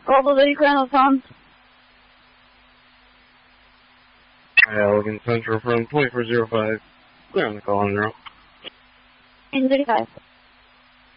Global City, clear on the phone. Logan Central from 2405. Clear on the call on 0. 35.